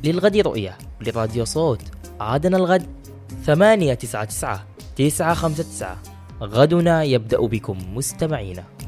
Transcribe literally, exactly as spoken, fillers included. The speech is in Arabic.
للغد رؤية، لراديو صوت عادنا الغد ثمانية تسعة تسعة تسعة خمسة تسعة. غدنا يبدأ بكم مستمعينا.